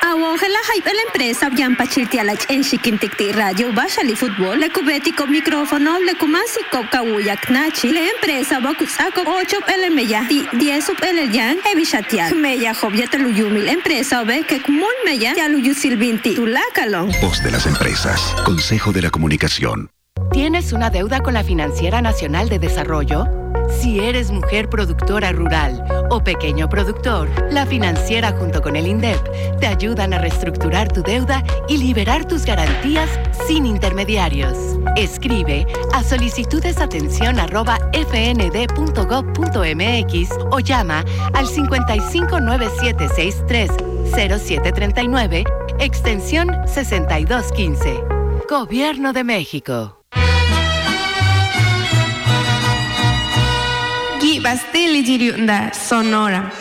Awongela hype la empresa bien pachirtiala en Chiquinticti radio Bashali Fútbol le cubetico micrófono le kumasi kawuyak nachi la empresa bakusako 8 elemeya 10 eleyan evishatial meya jobyata luyumi la empresa ve que kumul meya ya luyu silvinti tulakalon. Voz de las empresas. Consejo de la Comunicación. ¿Tienes una deuda con la Financiera Nacional de Desarrollo? Si eres mujer productora rural o pequeño productor, la Financiera junto con el INDEP te ayudan a reestructurar tu deuda y liberar tus garantías sin intermediarios. Escribe a solicitudesatención@fnd.gov.mx o llama al 5597630739, extensión 6215. Gobierno de México. Bastili Sonora.